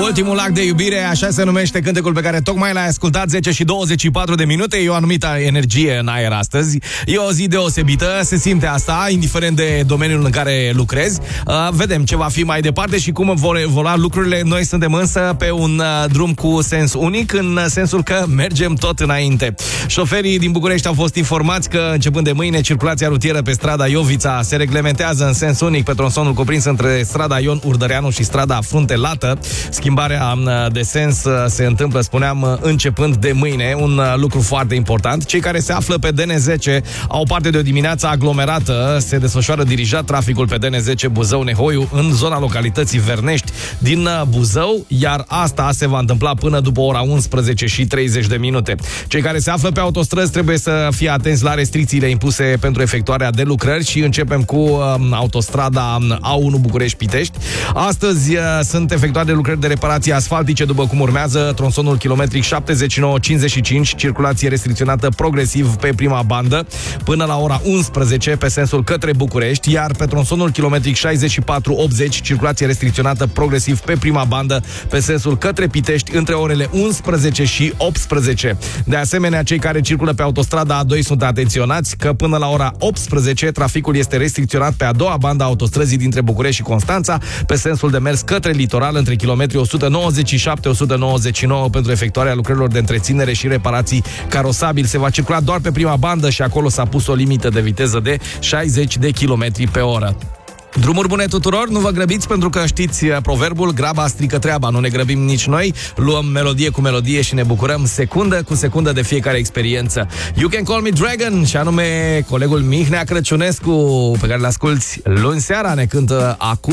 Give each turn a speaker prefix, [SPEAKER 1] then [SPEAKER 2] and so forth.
[SPEAKER 1] Ultimul act de iubire, așa se numește cântecul pe care tocmai l-ai ascultat. 10 și 24 de minute. E o anumită energie în aer astăzi. E o zi deosebită, se simte asta, indiferent de domeniul în care lucrezi. Vedem ce va fi mai departe și cum vor evolua lucrurile. Noi suntem însă pe un drum cu sens unic, în sensul că mergem tot înainte. Șoferii din București au fost informați că începând de mâine circulația rutieră pe strada Iovița se reglementează în sens unic pe tronsonul cuprins între strada Ion Urdăreanu și strada Frunte-Lată. Schimbarea de sens se întâmplă, spuneam, începând de mâine, un lucru foarte important. Cei care se află pe DN10 au parte de o dimineață aglomerată. Se desfășoară dirijat traficul pe DN10 Buzău-Nehoiu în zona localității Vernești din Buzău, iar asta se va întâmpla până după ora 11 și 30 de minute. Cei care se află pe autostrăzi trebuie să fie atenți la restricțiile impuse pentru efectuarea de lucrări și începem cu autostrada A1 București-Pitești. Astăzi sunt efectuate lucrări de reparație asfaltice, după cum urmează: tronsonul kilometric 79-55, circulație restricționată progresiv pe prima bandă până la ora 11 pe sensul către București, iar pe tronsonul kilometric 64-80, circulație restricționată progresiv pe prima bandă pe sensul către Pitești între orele 11 și 18. De asemenea, cei care circulă pe autostrada A2 sunt atenționați că până la ora 18 traficul este restricționat pe a doua bandă a autostrăzii dintre București și Constanța pe sensul de mers către litoral între kilometrii 197-199 pentru efectuarea lucrărilor de întreținere și reparații carosabil. Se va circula doar pe prima bandă și acolo s-a pus o limită de viteză de 60 de km pe oră. Drumuri bune tuturor, nu vă grăbiți pentru că știți proverbul, graba strică treaba, nu ne grăbim nici noi, luăm melodie cu melodie și ne bucurăm secundă cu secundă de fiecare experiență. You Can Call Me Dragon, și anume colegul Mihnea Crăciunescu, pe care l-asculți luni seara, ne cântă acum.